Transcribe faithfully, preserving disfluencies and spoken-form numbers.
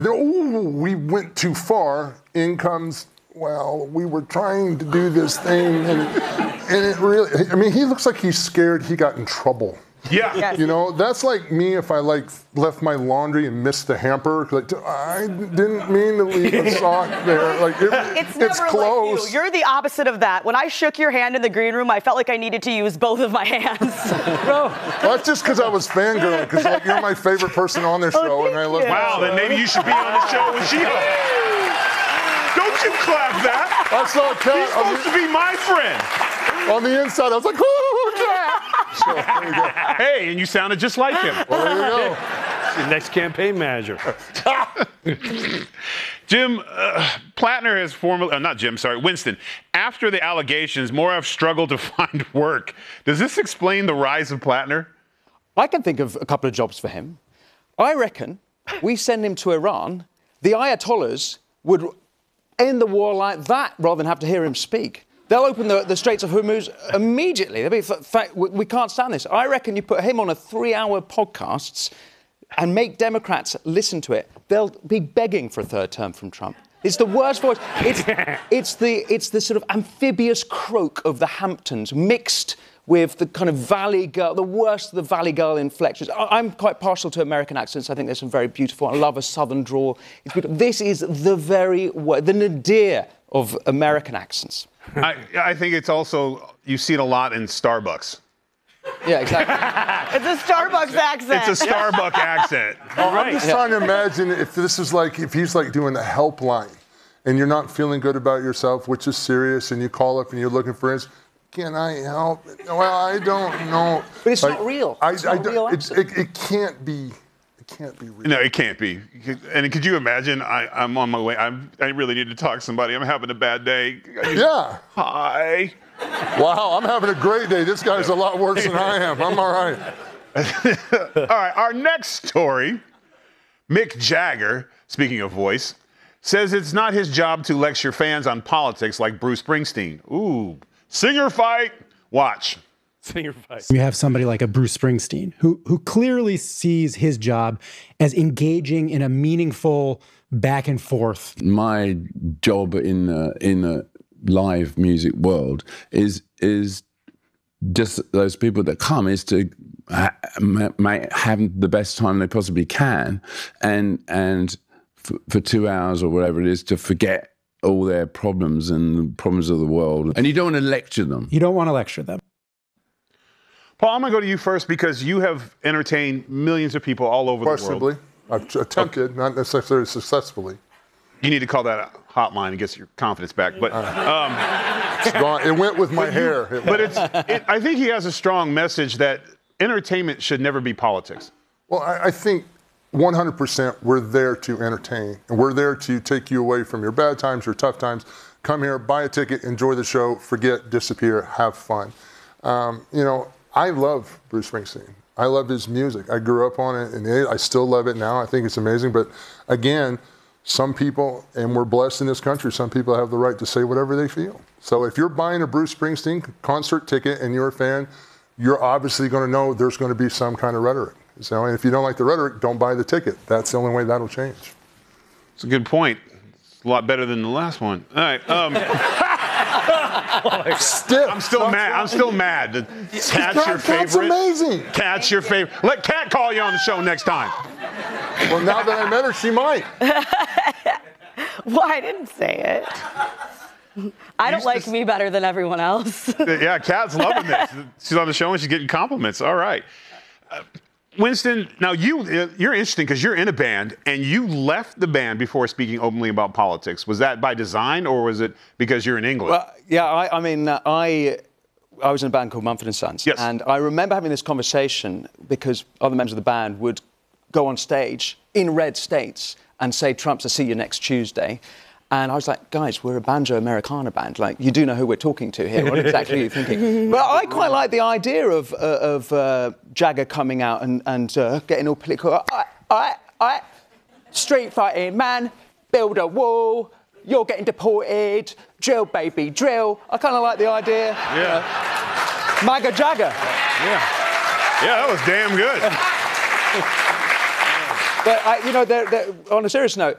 Oh, we went too far. In comes, well, we were trying to do this thing, and, and it really, I mean, he looks like he's scared he got in trouble. Yeah. Yes. You know, that's like me if I like left my laundry and missed the hamper. Like, I didn't mean to leave a sock there. Like, it, It's never it's like close. you. You're the opposite of that. When I shook your hand in the green room, I felt like I needed to use both of my hands. Well, that's just because I was fangirling, because like, you're my favorite person on their show, Oh, and I thank love you. your Wow, show. then maybe you should be on the show with Sheila. Don't you clap that. I saw Cat He's on supposed the, to be my friend. on the inside. I was like, ooh, Cat. So, there you go. Hey, and you sounded just like him. Well, there you go. Your next campaign manager. Jim, uh, Plattner has formally, uh, not Jim, sorry, Winston. After the allegations, more have struggled to find work. Does this explain the rise of Plattner? I can think of a couple of jobs for him. I reckon we send him to Iran, the Ayatollahs would end the war like that rather than have to hear him speak. They'll open the, the Straits of Hormuz immediately. They'll be, in fact, we, we can't stand this. I reckon you put him on a three-hour podcasts and make Democrats listen to it. They'll be begging for a third term from Trump. It's the worst voice. It's, it's, the, it's the sort of amphibious croak of the Hamptons mixed with the kind of Valley Girl, the worst of the Valley Girl inflections. I, I'm quite partial to American accents. I think there's some very beautiful. I love a Southern drawl. It's beautiful. This is the very, the nadir of American accents. I, I think it's also, you see it a lot in Starbucks. Yeah, exactly. It's a Starbucks accent. It's a Starbucks accent. Oh, I'm just trying to imagine if this is like, if he's like doing the helpline and you're not feeling good about yourself, which is serious, and you call up and you're looking for instance, can I help? Well, I don't know. But it's Like, not real. I, It's I not a don't- real it's, accent. it, it can't be. It can't be real. No, it can't be. And could you imagine? I, I'm on my way. I'm, I really need to talk to somebody. I'm having a bad day. Yeah. Hi. Wow, I'm having a great day. This guy's a lot worse than I am. I'm all right. All right, our next story. Mick Jagger, speaking of voice, says it's not his job to lecture fans on politics like Bruce Springsteen. Ooh, singer fight. Watch. Singer fight. You have somebody like a Bruce Springsteen who who clearly sees his job as engaging in a meaningful back and forth. My job in the, in the live music world is is just those people that come is to ha- ma- ma- have the best time they possibly can, and and f- for two hours or whatever it is to forget all their problems and the problems of the world. And you don't want to lecture them. You don't want to lecture them. Paul, I'm going to go to you first because you have entertained millions of people all over the Questionably. world. I've attempted, not necessarily successfully. You need to call that a hotline and get your confidence back. But um, It's gone. It went with my hair. It but it's. It, I think he has a strong message that entertainment should never be politics. Well, I, I think one hundred percent we're there to entertain. And we're there to take you away from your bad times, your tough times. Come here, buy a ticket, enjoy the show, forget, disappear, have fun. Um, you know, I love Bruce Springsteen. I love his music. I grew up on it, and it, I still love it now. I think it's amazing. But again, some people, and we're blessed in this country, some people have the right to say whatever they feel. So if you're buying a Bruce Springsteen concert ticket and you're a fan, you're obviously going to know there's going to be some kind of rhetoric. So and if you don't like the rhetoric, don't buy the ticket. That's the only way that'll change. It's a good point. It's a lot better than the last one. All right. Um, Stiff. I'm still mad. I'm still mad. The Cat's your Cat- Cat's favorite. amazing. Cat's your favorite. Let Cat call you on the show next time. Well, now that I met her, she might. Well, I didn't say it. I don't Used like to- me better than everyone else. Yeah, Cat's loving this. She's on the show and she's getting compliments. All right. Uh, Winston, now you, uh, you're interesting because you're in a band and you left the band before speaking openly about politics. Was that by design or was it because you're in England? Well, yeah, I, I mean, uh, I I was in a band called Mumford and Sons. Yes. And I remember having this conversation because other members of the band would go on stage in red states and say, Trump's a see you next Tuesday. And I was like, guys, we're a banjo Americana band. Like, you do know who we're talking to here. What exactly are you thinking? But I quite like the idea of, uh, of uh, Jagger coming out and, and uh, getting all political. All right, all right, all right. Street fighting, man. Build a wall. You're getting deported. Drill, baby, drill. I kind of like the idea. Yeah. Uh, MAGA Jagger. Yeah. Yeah, that was damn good. But but I, you know, they're, they're, on a serious note,